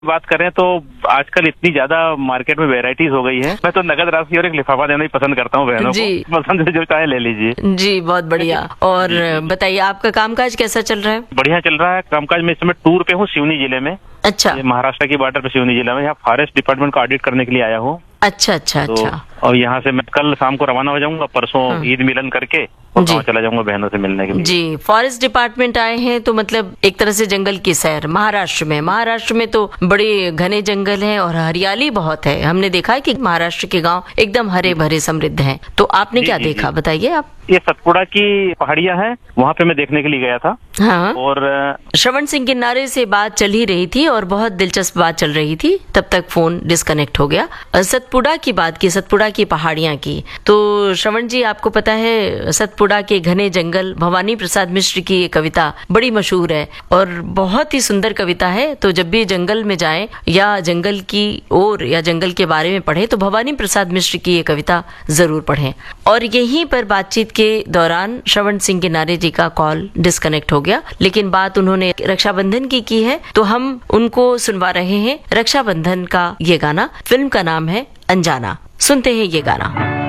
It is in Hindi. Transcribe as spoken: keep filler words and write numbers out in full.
बात करें तो आजकल इतनी ज्यादा मार्केट में वेराइटीज हो गई है, मैं तो नगद राशि और एक लिफाफा देना ही पसंद करता हूँ बहनों को। पसंद से जो चाहे ले लीजिए। जी, बहुत बढ़िया। और बताइए, आपका कामकाज कैसा चल रहा है? बढ़िया चल रहा है कामकाज। मैं इस समय टूर पे हूँ सिवनी जिले में। अच्छा। महाराष्ट्र की बॉर्डर पे सिवनी जिला में, यहाँ फॉरेस्ट डिपार्टमेंट का ऑडिट करने के लिए आया हूँ। अच्छा अच्छा तो, अच्छा। और यहाँ से मैं कल शाम को रवाना हो जाऊंगा, परसों हाँ। ईद मिलन करके और गाँव चला जाऊंगा बहनों से मिलने के लिए। जी, फॉरेस्ट डिपार्टमेंट आए हैं तो मतलब एक तरह से जंगल की सैर। महाराष्ट्र में महाराष्ट्र में तो बड़े घने जंगल हैं और हरियाली बहुत है। हमने देखा है कि महाराष्ट्र के गांव एकदम हरे भरे समृद्ध हैं। तो आपने क्या देखा, बताइए आप। ये सतपुड़ा की पहाड़ियां हैं, वहाँ पे मैं देखने के लिए गया था। हाँ। और श्रवण सिंह किन्नारे से बात चल ही रही थी और बहुत दिलचस्प बात चल रही थी, तब तक फोन डिस्कनेक्ट हो गया। सतपुड़ा की बात की, सतपुड़ा की पहाड़ियां की। तो श्रवण जी, आपको पता है सतपुड़ा के घने जंगल, भवानी प्रसाद मिश्र की ये कविता बड़ी मशहूर है और बहुत ही सुंदर कविता है। तो जब भी जंगल में जाएं या जंगल की ओर या जंगल के बारे में पढ़ें तो भवानी प्रसाद मिश्र की ये कविता जरूर पढ़ें। और यहीं पर बातचीत के दौरान श्रवण सिंह किन्नारे जी का कॉल डिस्कनेक्ट हो गया, लेकिन बात उन्होंने रक्षाबंधन की की है तो हम उनको सुनवा रहे हैं रक्षाबंधन का ये गाना। फिल्म का नाम है अनजाना। सुनते हैं ये गाना।